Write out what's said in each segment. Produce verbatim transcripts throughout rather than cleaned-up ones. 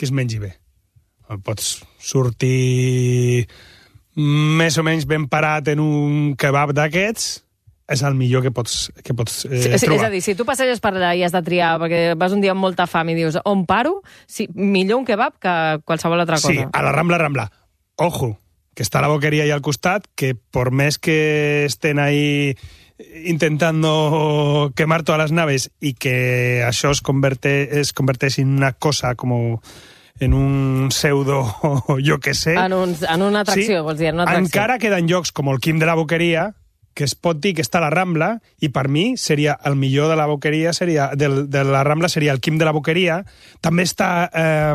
que es mengi bé. Pots sortir més o menys ben parat en un kebab d'aquests, és el millor que pots, que pots eh, sí, trobar. És a dir, si tu passeges per allà i has de triar, perquè vas un dia amb molta fam i dius, on paro? Sí, millor un kebab que qualsevol altra cosa. Sí, a la Rambla, Rambla. Ojo, que está la boquería ahí al costat, que por mes que estén ahí intentando quemar todas las naves y que això es, converte, es converteix en una cosa como en un pseudo, jo que sé. En, un, en una atracció, sí? Vols dir, en una atracció. Encara queden llocs com el Quim de la Boqueria, que es pot dir que està a la Rambla, i per mi seria el millor de la Boqueria, seria, de, de la Rambla seria el Quim de la Boqueria. També està eh,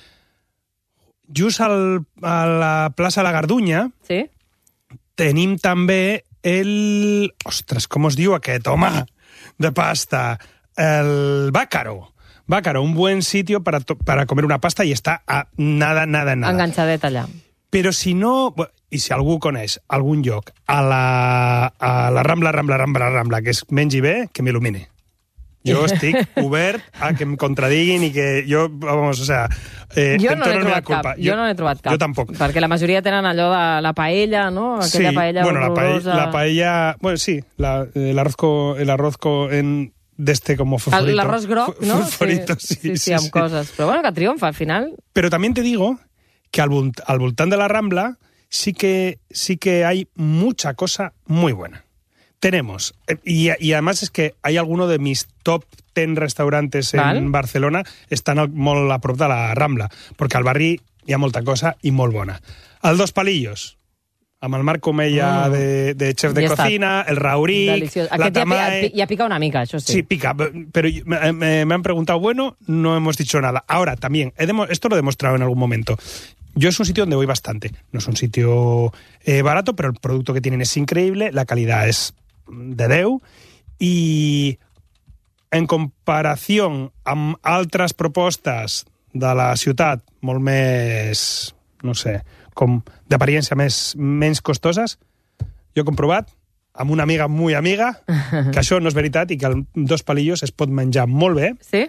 just al, a la plaça La Gardunya. Sí. Tenim també el... Ostres, com es diu aquest, home, de pasta? El Bácaro. Bácaro, un buen sitio para, para comer una pasta i està a nada, nada, nada. Enganxadet allà. Però si no, i si algú coneix algun lloc a la, a la Rambla, Rambla, Rambla, Rambla, que es mengi bé, que m'il·lumine. Jo estic obert a que em contradiguin i que jo, vamos, o sea... Eh, jo no n'he trobat cap, jo, jo no n'he trobat cap. Jo tampoc. Perquè la majoria tenen allò de la paella, no? Aquella sí, paella bueno, la paella, horrorosa. la paella... Bueno, sí, la, el arrozco, el arrozco en... d'este como fosforito. L'arròs groc, no? Fosforito, sí, sí, sí, sí, amb sí. coses. Però bueno, que triomfa al final. Pero también te digo que al, al voltant de la Rambla sí que, sí que hay mucha cosa muy buena. Tenemos, y, y además es que hay alguno de mis top ten restaurantes en Val. Barcelona estan al, molt a prop de la Rambla, perquè al barri hi ha molta cosa i molt bona. El Dos Palillos, amb el Marc Comella mm. de, de chef de ja cocina, el Rauric, la Tamae... Ja, ja pica una mica, això sí. Sí, pica, pero me, me, me han preguntado, bueno, no hemos dicho nada. Ahora, también, he demo, esto lo he demostrado en algún momento. Yo es un sitio donde voy bastante. No es un sitio eh, barato, pero el producto que tienen es increíble, la calidad es de Déu, i en comparació amb altres propostes de la ciutat molt més, no sé, com d'apariència més, menys costoses, jo he comprovat amb una amiga muy amiga que això no és veritat i que el Dos Palillos es pot menjar molt bé. Sí?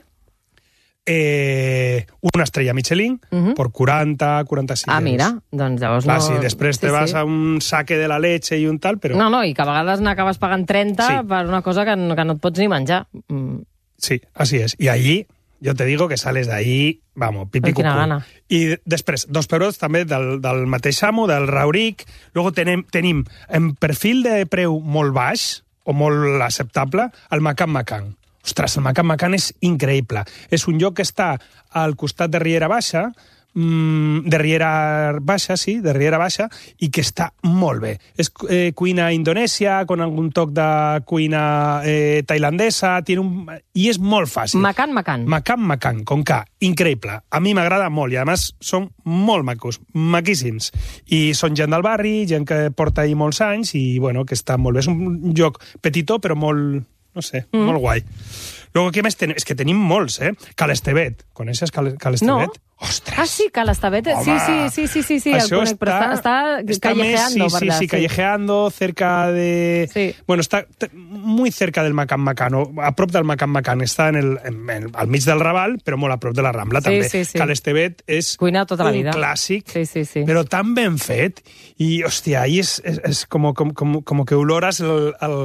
Eh, una estrella Michelin uh-huh. por quaranta, quaranta-cinc Ah, mira, doncs llavors Clar, no... sí, després te sí, vas sí. a un saque de la leche i un tal, però... No, no, i que a vegades n'acabes pagant trenta sí. per una cosa que no, que no et pots ni menjar. Mm. Sí, así es. Y allí, yo te digo que sales de ahí, vamos, pipi cucú. I després, dos pebrots també del, del mateix amo, del Rauric. Luego tenim, tenim en perfil de preu molt baix, o molt acceptable, el Macan Macan. Ostres, el Macan Macan és increïble. És un lloc que està al costat de Riera Baixa, mmm, de Riera Baixa, sí, de Riera Baixa, i que està molt bé. És eh, cuina indonèsia, con algun toc de cuina eh, tailandesa, tiene un... i és molt fàcil. Macan Macan. Macan Macan, con K. Increïble. A mi m'agrada molt i, a més, són molt macos, maquíssims. I són gent del barri, gent que porta ahí molts anys i, bueno, que està molt bé. És un lloc petitó, però molt... no sé, mm. molt guai. Luego, què més tenim? És que tenim molts, eh? Cal Estevet. Coneixes Cal, Cal Estevet? No. Ostres! Ah, sí, Cal Estevet. Sí, sí, sí, sí, sí, sí, Això el conec, però està, està, està callejeando. Més, sí, sí, sí, sí, callejeando, cerca de... Sí. Bueno, está muy cerca del Macan Macan, o a prop del Macan Macan. Està en el, en, en, al mig del Raval, però molt a prop de la Rambla, sí, també. Sí, sí. Cal Estevet és Cuina tota la un vida. clàssic, sí, sí, sí. però tan ben fet. I, hòstia, ahí és, és, és como, como, como, como que oloras el... el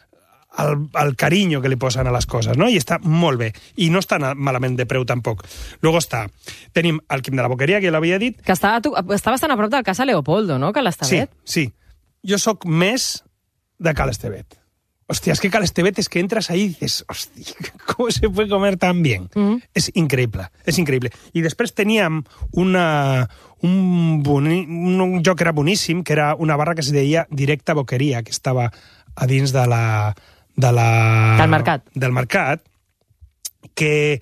El, el carinyo que li posen a les coses, no? I està molt bé. I no està malament de preu, tampoc. Luego està... Tenim el Quim de la Boqueria, que ja l'havia dit. Que està, tu, està bastant a prop del Casa Leopoldo, no? Cal Estevet. Sí, sí. Jo sóc més de Cal Estevet. Hòstia, és que Cal Estevet és que entres ahí i dices, hòstia, com se puede comer tan bien? Mm-hmm. És increïble, és increïble. I després teníem una... Un, boni, un joc que era boníssim, que era una barra que es deia Directa Boqueria, que estava a dins de la... De la, del mercat. Del mercat, que,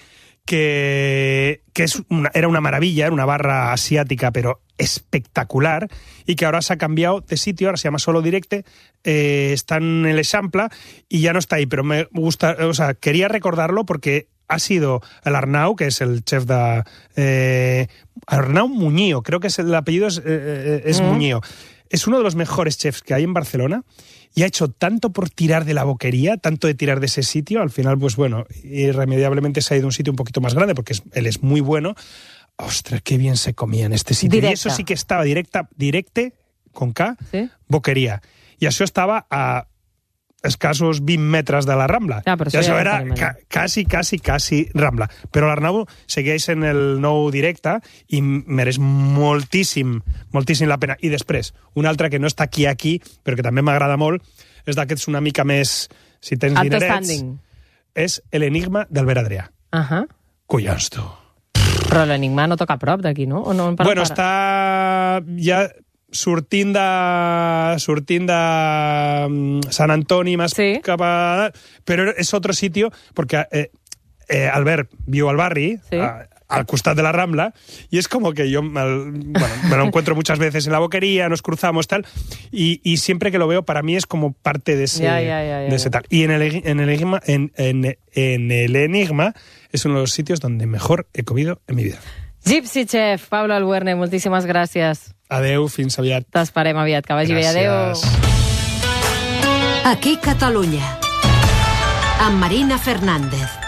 que, que és una, era una maravilla, era una barra asiática, pero espectacular, y que ahora se ha cambiado de sitio, ahora se llama Solo Directe, eh, está en el Eixample, y ya no está ahí, pero me gusta, o sea, quería recordarlo porque ha sido el Arnau, que es el chef de... Eh, Arnau Muñío, creo que es el apellido es, eh, es mm. Muñío. Es uno de los mejores chefs que hay en Barcelona y ha hecho tanto por tirar de la boquería, tanto de tirar de ese sitio, al final, pues bueno, irremediablemente se ha ido a un sitio un poquito más grande porque es, él es muy bueno, Ostras, qué bien se comía en este sitio. Directe. I això sí que estava directe, directe, con K, Sí? Boqueria. I això estava a escassos vint metres de la Rambla. Ah, però I això això ja era ho tenim allà. ca quasi, quasi, quasi Rambla. Però l'Arnau segueix en el nou directe i mereix moltíssim, moltíssim la pena. I després, una altra que no està aquí aquí, però que també m'agrada molt, és d'aquests una mica més, si tens Alto dinerets, standing. és l'Enigma d'Albert Adrià. Ahà. Collons, tu. Però l'Enigma no toca a prop d'aquí, no? O no en parla Bueno, para? està ja sortint de, sortint de mm, Sant Antoni més Sí. cap a... Però és otro sitio, perquè eh, eh, Albert viu al barri, Sí. a, al costat de la Rambla, y es como que yo me, bueno, me lo encuentro muchas veces en la Boquería, nos cruzamos, tal, y, y siempre que lo veo, para mí es como parte de ese, Ya, ya, ya, ya, de ese ya. tal. Y en el, en, el enigma, en, en, en el Enigma es uno de los sitios donde mejor he comido en mi vida. Gypsy Chef, Pablo Albuerne, moltíssimes gràcies. Adeu, fins aviat. T'esperem aviat, que vagi bé. Adéu. Gràcies. Aquí Catalunya. Amb Marina Fernández.